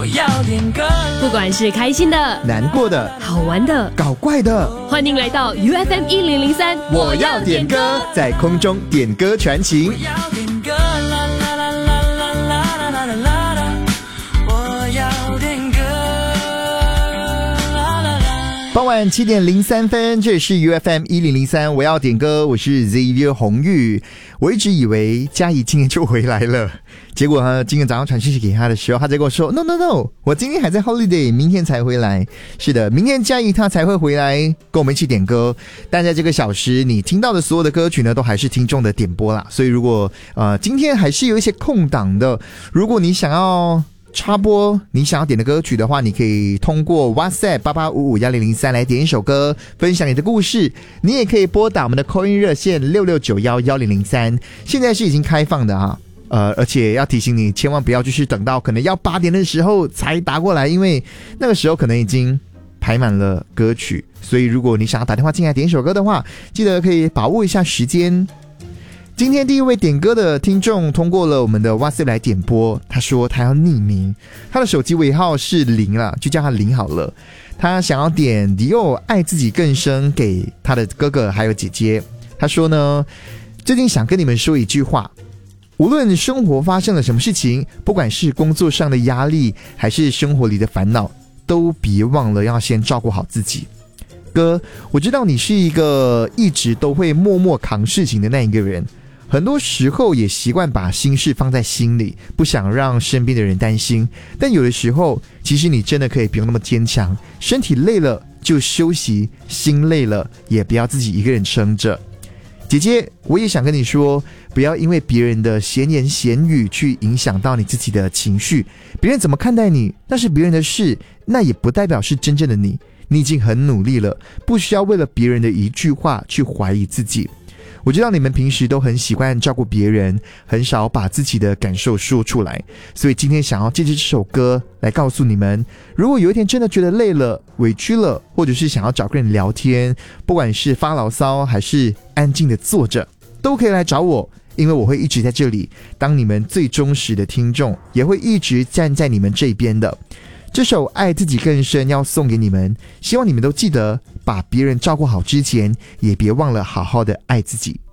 要点歌， 不管是开心的、 难过的、 好玩的、 搞怪的， 欢迎来到 UFM1003， 我要点歌，在空中点歌传情。 我要点歌，啦啦啦啦啦啦啦啦啦啦，我要点歌，啦啦啦。 傍晚7点03分，这里是 UFM1003，我要点歌，我是 Xavier 红玉。我一直以为嘉怡今天就回来了，结果呢，今天早上传讯息给他的时候，他在跟我说 No， 我今天还在 holiday， 明天才回来。是的，明天嘉怡他才会回来跟我们一起点歌。但在这个小时，你听到的所有的歌曲呢，都还是听众的点播啦。所以如果今天还是有一些空档的，如果你想要插播你想要点的歌曲的话，你可以通过 WhatsApp 88551003来点一首歌，分享你的故事。你也可以拨打我们的 call in 热线66911003，现在是已经开放的啊。而且要提醒你，千万不要就是等到可能要8点的时候才打过来，因为那个时候可能已经排满了歌曲。所以如果你想要打电话进来点一首歌的话，记得可以把握一下时间。今天第一位点歌的听众通过了我们的 WhatsApp 来点播，他说他要匿名，他的手机尾号是0啦，就叫他0好了。他想要点迪奥爱自己更深给他的哥哥还有姐姐。他说呢，最近想跟你们说一句话，无论生活发生了什么事情，不管是工作上的压力还是生活里的烦恼，都别忘了要先照顾好自己。哥，我知道你是一个一直都会默默扛事情的那一个人，很多时候也习惯把心事放在心里，不想让身边的人担心。但有的时候，其实你真的可以不用那么坚强，身体累了就休息，心累了也不要自己一个人撑着。姐姐，我也想跟你说，不要因为别人的闲言闲语去影响到你自己的情绪。别人怎么看待你，那是别人的事，那也不代表是真正的你。你已经很努力了，不需要为了别人的一句话去怀疑自己。我知道你们平时都很习惯照顾别人，很少把自己的感受说出来，所以今天想要借着这首歌来告诉你们，如果有一天真的觉得累了、委屈了，或者是想要找个人聊天，不管是发牢骚还是安静的坐着，都可以来找我，因为我会一直在这里当你们最忠实的听众，也会一直站在你们这边的。这首爱自己更深要送给你们，希望你们都记得把别人照顾好之前，也别忘了好好的爱自己。